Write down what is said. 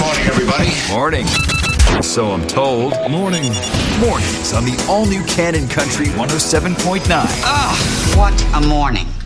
morning, everybody. Morning. So I'm told. Morning. Mornings on the all-new Cannon Country 107.9. What a morning.